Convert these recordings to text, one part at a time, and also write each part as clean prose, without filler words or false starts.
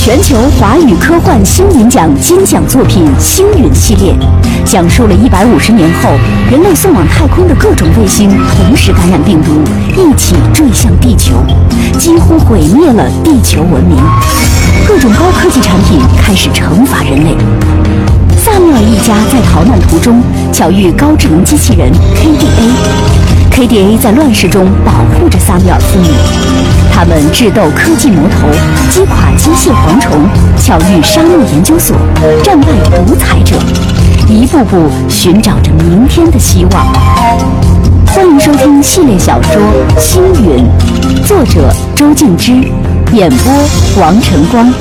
全球华语科幻星云奖金奖作品《星云》系列，讲述了150年后人类送往太空的各种卫星同时感染病毒，一起坠向地球，几乎毁灭了地球文明。各种高科技产品开始惩罚人类。萨缪尔一家在逃难途中巧遇高智能机器人 KDA。KDA 在乱世中保护着萨缪尔父女，他们智斗科技魔头，击垮机械蝗虫，巧遇沙漠研究所，战败独裁者，一步步寻找着明天的希望。欢迎收听系列小说《星云》，作者周静之，演播王晨光。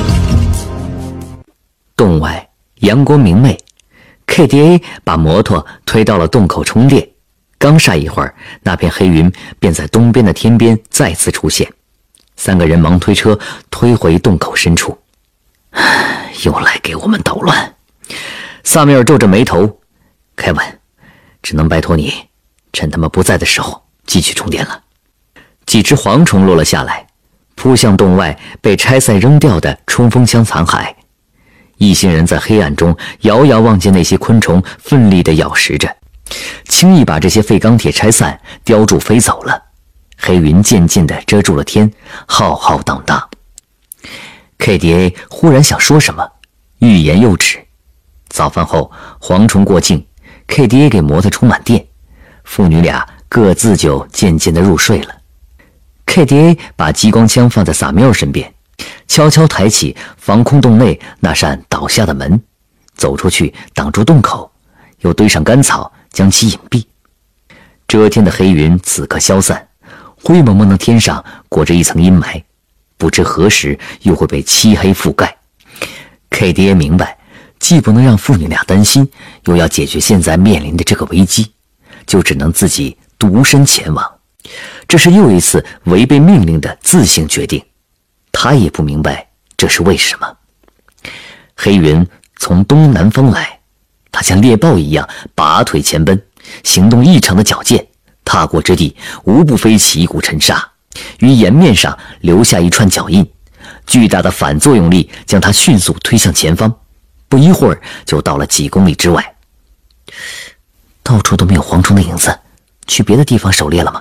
洞外阳光明媚， KDA 把摩托推到了洞口充电。刚晒一会儿，那片黑云便在东边的天边再次出现。3个人忙推车推回洞口深处。又来给我们捣乱。萨缪尔皱着眉头，凯文，只能拜托你趁他们不在的时候继续充电了。几只蝗虫落了下来，扑向洞外被拆散扔掉的冲锋枪残骸。一行人在黑暗中遥遥望见那些昆虫奋力地咬食着，轻易把这些废钢铁拆散，叼住飞走了。黑云渐渐地遮住了天，浩浩荡荡。KDA 忽然想说什么，欲言又止。早饭后，蝗虫过境， KDA 给摩托充满电，父女俩各自就渐渐地入睡了。KDA 把激光枪放在萨缪尔身边，悄悄抬起防空洞内那扇倒下的门，走出去挡住洞口，又堆上干草将其隐蔽。遮天的黑云此刻消散，灰蒙蒙的天上裹着一层阴霾，不知何时又会被漆黑覆盖。 KDA 明白，既不能让父女俩担心，又要解决现在面临的这个危机，就只能自己独身前往。这是又一次违背命令的自行决定，他也不明白这是为什么。黑云从东南方来，他像猎豹一样拔腿前奔，行动异常的矫健，踏过之地无不飞起一股尘沙，于岩面上留下一串脚印，巨大的反作用力将他迅速推向前方，不一会儿就到了几公里之外。到处都没有蝗虫的影子，去别的地方狩猎了吗？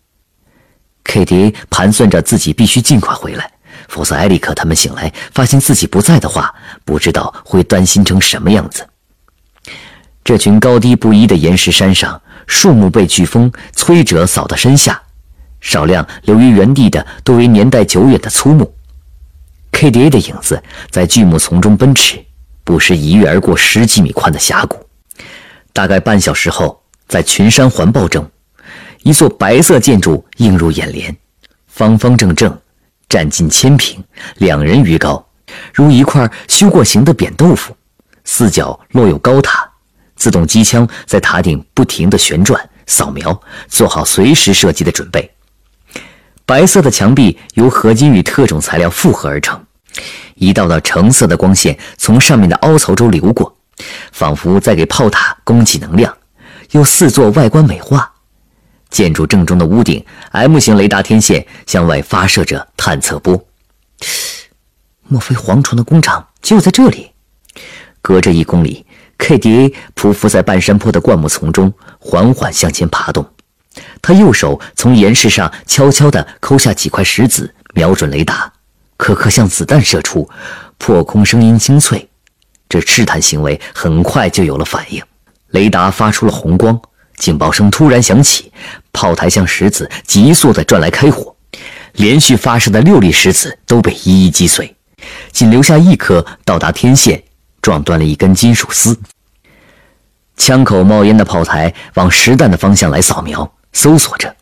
KDA 盘算着自己必须尽快回来，否则埃里克他们醒来发现自己不在的话，不知道会担心成什么样子。这群高低不一的岩石山上，树木被飓风摧折扫到身下，少量留于原地的多为年代久远的粗木。KDA 的影子在巨木丛中奔驰，不时一跃而过10几米宽的峡谷。大概半小时后，在群山环抱中，一座白色建筑映入眼帘，方方正正，占近1000平，2人余高，如一块修过形的扁豆腐，四角落有高塔，自动机枪在塔顶不停地旋转扫描，做好随时射击的准备。白色的墙壁由合金与特种材料复合而成，一道道橙色的光线从上面的凹槽中流过，仿佛在给炮塔供给能量，又似作外观美化。建筑正中的屋顶 M 型雷达天线向外发射着探测波。莫非蝗虫的工厂就在这里？隔着1公里， KDA 匍匐在半山坡的灌木丛中，缓缓向前爬动。他右手从岩石上悄悄地抠下几块石子，瞄准雷达，颗颗像子弹射出，破空声音清脆。这试探行为很快就有了反应，雷达发出了红光，警报声突然响起，炮台向石子急速地转来开火，连续发射的6粒石子都被一一击碎，仅留下1颗到达天线，撞断了一根金属丝。枪口冒烟的炮台往实弹的方向来扫描搜索着。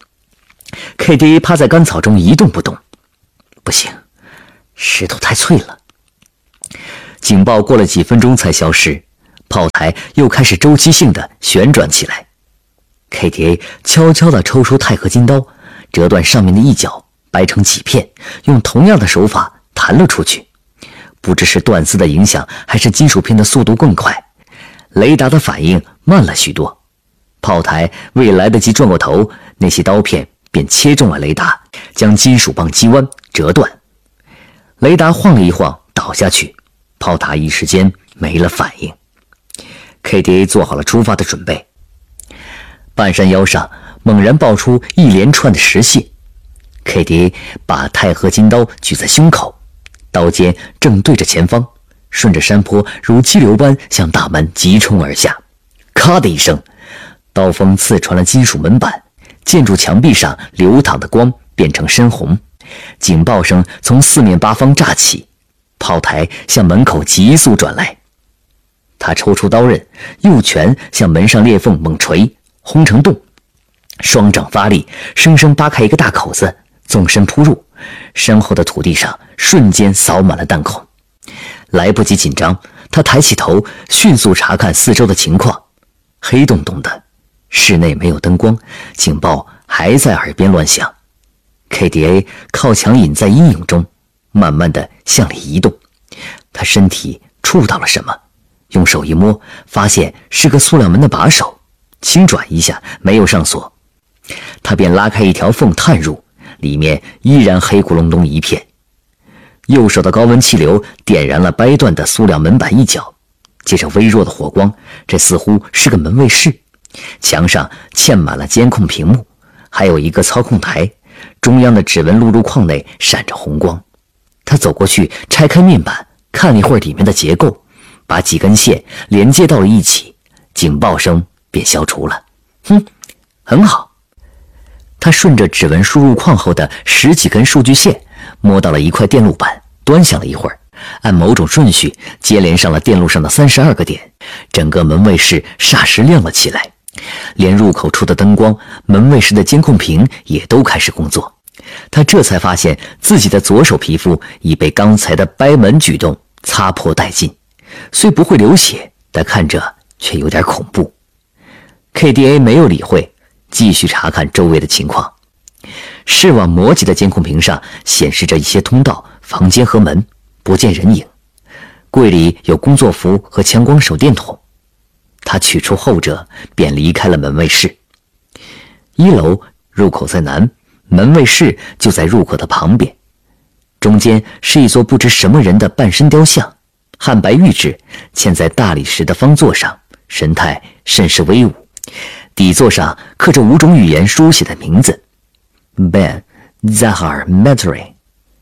KDA 趴在干草中一动不动，不行，石头太脆了。警报过了几分钟才消失，炮台又开始周期性的旋转起来。KDA 悄悄地抽出钛合金刀，折断上面的一角，掰成几片，用同样的手法弹了出去。不知是断丝的影响，还是金属片的速度更快，雷达的反应慢了许多。炮台未来得及转过头，那些刀片便切中了雷达，将金属棒击弯折断。雷达晃了一晃，倒倒下去，炮塔一时间没了反应。KDA 做好了出发的准备，半山腰上猛然爆出一连串的石屑。KDA 把钛合金刀举在胸口，刀尖正对着前方，顺着山坡如激流般向大门急冲而下。咔的一声，刀锋刺穿了金属门板，建筑墙壁上流淌的光变成深红。警报声从四面八方炸起，炮台向门口急速转来。他抽出刀刃，右拳向门上裂缝猛捶，轰成洞，双掌发力，生生扒开一个大口子，纵身扑入，身后的土地上瞬间扫满了弹孔。来不及紧张，他抬起头，迅速查看四周的情况。黑洞洞的，室内没有灯光，警报还在耳边乱响。KDA 靠墙隐在阴影中，慢慢地向里移动。他身体触到了什么，用手一摸，发现是个塑料门的把手，轻转一下没有上锁。他便拉开一条缝探入，里面依然黑咕隆咚一片。右手的高温气流点燃了掰断的塑料门板一角，接着微弱的火光，这似乎是个门卫室。墙上嵌满了监控屏幕，还有一个操控台，中央的指纹录入框内闪着红光。他走过去，拆开面板，看了一会儿里面的结构，把几根线连接到了一起，警报声便消除了。很好。他顺着指纹输入框后的10几根数据线，摸到了一块电路板，端详了一会儿，按某种顺序接连上了电路上的32个点，整个门卫室霎时亮了起来。连入口处的灯光，门卫室的监控屏也都开始工作。他这才发现自己的左手皮肤已被刚才的掰门举动擦破殆尽，虽不会流血，但看着却有点恐怖。KDA 没有理会，继续查看周围的情况。视网膜级的监控屏上显示着一些通道、房间和门，不见人影。柜里有工作服和强光手电筒，他取出后者便离开了门卫室。1楼入口在南，门卫室就在入口的旁边，中间是一座不知什么人的半身雕像，汉白玉质，嵌在大理石的方座上，神态甚是威武。底座上刻着5种语言书写的名字 Ben Zahar Matri。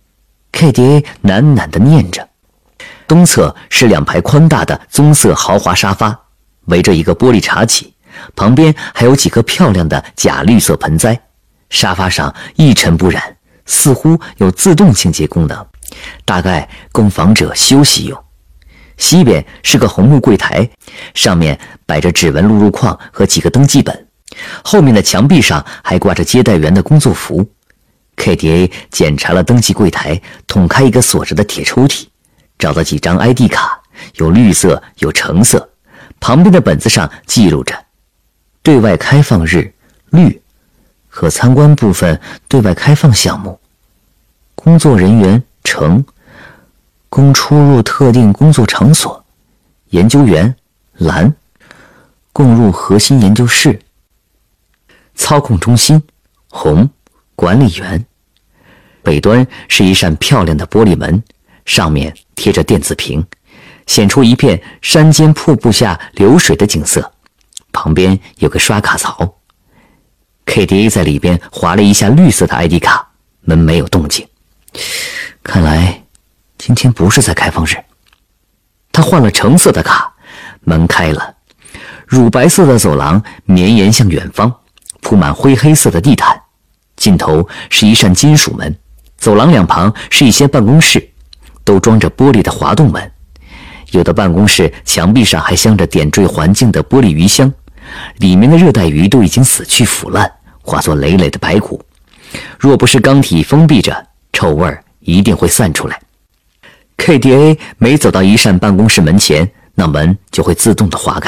KDA 喃喃地念着。东侧是2排宽大的棕色豪华沙发，围着一个玻璃茶几，旁边还有几颗漂亮的假绿色盆栽。沙发上一尘不染，似乎有自动清洁功能，大概供访者休息用。西边是个红木柜台，上面摆着指纹录入框和几个登记本，后面的墙壁上还挂着接待员的工作服。KDA 检查了登记柜台，捅开一个锁着的铁抽屉，找到几张 ID 卡，有绿色有橙色，旁边的本子上记录着对外开放日绿，可参观部分对外开放项目，工作人员橙，供出入特定工作场所，研究员蓝，供入核心研究室，操控中心红，管理员。北端是一扇漂亮的玻璃门，上面贴着电子屏，显出一片山间瀑布下流水的景色，旁边有个刷卡槽。KDA 在里边划了一下绿色的 ID 卡，门没有动静，看来今天不是在开放日。他换了橙色的卡，门开了，乳白色的走廊绵延向远方，铺满灰黑色的地毯，尽头是一扇金属门，走廊两旁是一些办公室，都装着玻璃的滑动门。有的办公室墙壁上还镶着点缀环境的玻璃鱼箱，里面的热带鱼都已经死去腐烂，化作累累的白骨，若不是钢体封闭着，臭味一定会散出来。KDA 每走到一扇办公室门前，那门就会自动的滑开。